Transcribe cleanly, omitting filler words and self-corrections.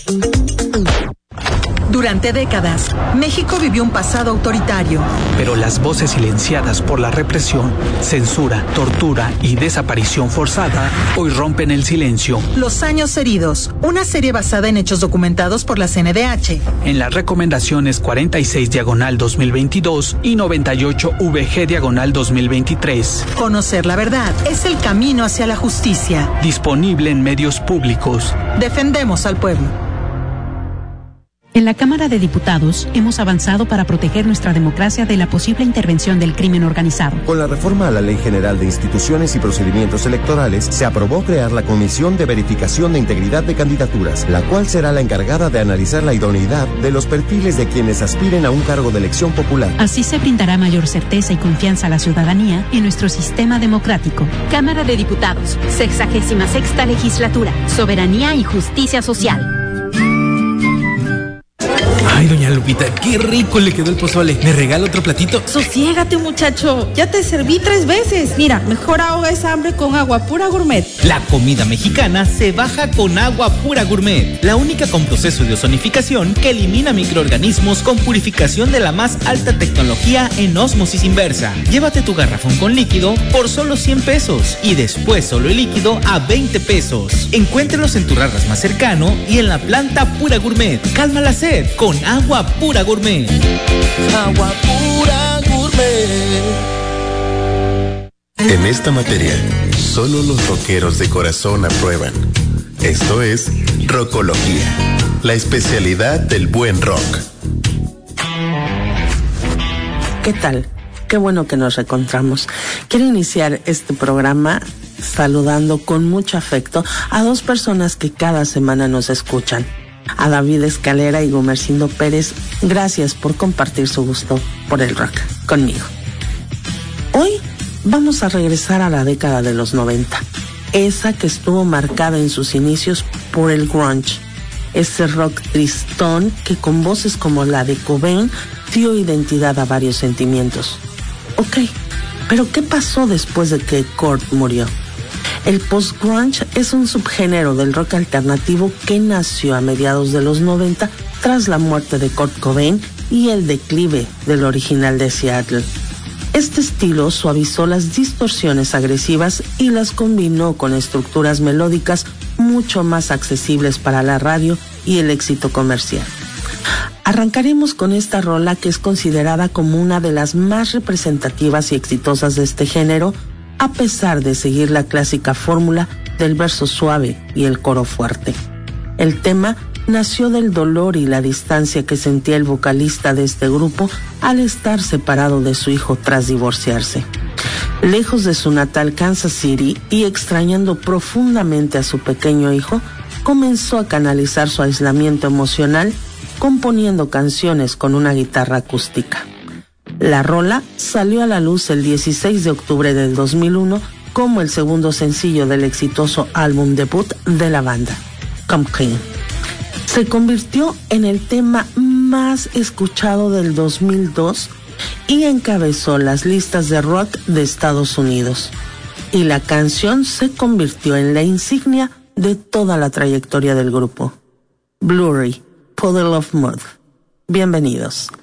Durante décadas, México vivió un pasado autoritario. Pero las voces silenciadas por la represión, censura, tortura y desaparición forzada hoy rompen el silencio. Los años heridos, una serie basada en hechos documentados por la CNDH. En las recomendaciones 46/2022 y 98/VG/2023. Conocer la verdad es el camino hacia la justicia. Disponible en medios públicos. Defendemos al pueblo. En la Cámara de Diputados hemos avanzado para proteger nuestra democracia de la posible intervención del crimen organizado. Con la reforma a la Ley General de Instituciones y Procedimientos Electorales, se aprobó crear la Comisión de Verificación de Integridad de Candidaturas, la cual será la encargada de analizar la idoneidad de los perfiles de quienes aspiren a un cargo de elección popular. Así se brindará mayor certeza y confianza a la ciudadanía en nuestro sistema democrático. Cámara de Diputados, 66ª Legislatura, Soberanía y Justicia Social. Ay, doña Lupita, qué rico le quedó el pozole. ¿Me regala otro platito? Sosiégate, muchacho. Ya te serví 3 veces. Mira, mejor ahoga esa hambre con Agua Pura Gourmet. La comida mexicana se baja con Agua Pura Gourmet. La única con proceso de ozonificación que elimina microorganismos con purificación de la más alta tecnología en ósmosis inversa. Llévate tu garrafón con líquido por solo 100 pesos y después solo el líquido a 20 pesos. Encuéntrelos en tu Rarras más cercano y en la planta Pura Gourmet. Calma la sed con Agua Pura Gourmet. Agua Pura Gourmet. En esta materia, solo los rockeros de corazón aprueban. Esto es Rockología, la especialidad del buen rock. ¿Qué tal? Qué bueno que nos reencontramos. Quiero iniciar este programa saludando con mucho afecto a 2 personas que cada semana nos escuchan. A David Escalera y Gumercindo Pérez, gracias por compartir su gusto por el rock conmigo. Hoy vamos a regresar a la década de los 90, esa que estuvo marcada en sus inicios por el grunge, ese rock tristón que con voces como la de Cobain dio identidad a varios sentimientos. Ok, pero ¿qué pasó después de que Kurt murió? El post-grunge es un subgénero del rock alternativo que nació a mediados de los 90 tras la muerte de Kurt Cobain y el declive del original de Seattle. Este estilo suavizó las distorsiones agresivas y las combinó con estructuras melódicas mucho más accesibles para la radio y el éxito comercial. Arrancaremos con esta rola que es considerada como una de las más representativas y exitosas de este género, a pesar de seguir la clásica fórmula del verso suave y el coro fuerte. El tema nació del dolor y la distancia que sentía el vocalista de este grupo al estar separado de su hijo tras divorciarse. Lejos de su natal Kansas City y extrañando profundamente a su pequeño hijo, comenzó a canalizar su aislamiento emocional componiendo canciones con una guitarra acústica. La rola salió a la luz el 16 de octubre del 2001 como el segundo sencillo del exitoso álbum debut de la banda, Come Clean. Se convirtió en el tema más escuchado del 2002 y encabezó las listas de rock de Estados Unidos. Y la canción se convirtió en la insignia de toda la trayectoria del grupo. Blurry, Puddle of Mud. Bienvenidos.